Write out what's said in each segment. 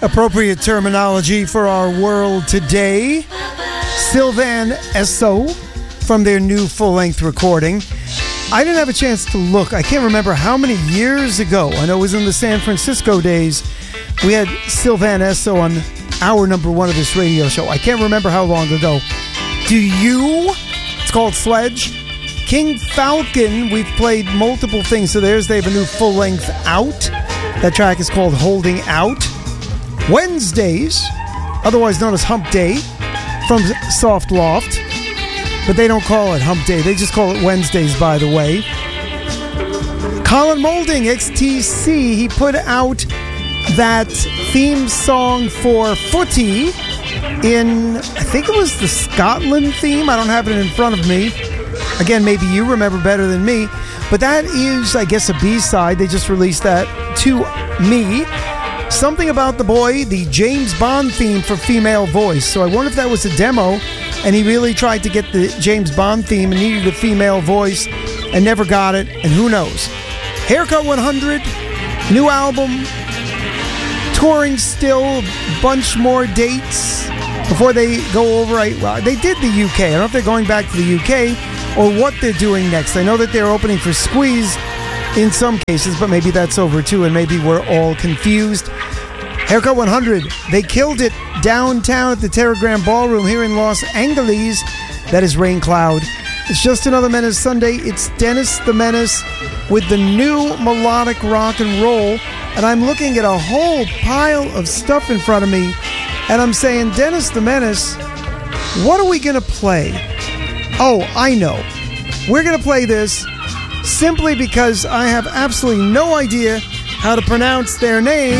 appropriate terminology for our world today. Sylvan Esso from their new full-length recording. I didn't have a chance to look. I can't remember how many years ago. I know it was in the San Francisco days. We had Sylvan Esso on hour number 1 of this radio show. I can't remember how long ago. Do you? It's called Sledge. King Falcon, we've played multiple things. So they have a new full-length out. That track is called Holding Out. Wednesdays, otherwise known as Hump Day, from Soft Loft. But they don't call it Hump Day. They just call it Wednesdays, by the way. Colin Moulding, XTC, he put out that theme song for Footy in, I think it was the Scotland theme. I don't have it in front of me. Again, maybe you remember better than me. But that is, I guess, a B-side. They just released that to me. Something About the Boy, the James Bond theme for female voice. So I wonder if that was a demo and he really tried to get the James Bond theme and needed a female voice and never got it, and who knows. Haircut 100, new album, touring still, a bunch more dates before they go over. They did the UK. I don't know if they're going back to the UK or what they're doing next. I know that they're opening for Squeeze in some cases, but maybe that's over too, and maybe we're all confused. Haircut 100, they killed it downtown at the Terragram Ballroom here in Los Angeles. That is Rain Cloud. It's Just Another Menace Sunday. It's Dennis the Menace with the new melodic rock and roll. And I'm looking at a whole pile of stuff in front of me, and I'm saying, Dennis the Menace, what are we going to play? Oh, I know. We're going to play this simply because I have absolutely no idea how to pronounce their name.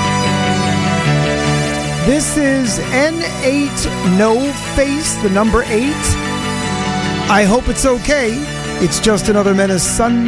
This is N8 No Face, the number 8. I hope it's okay. It's Just Another Menace Sunday.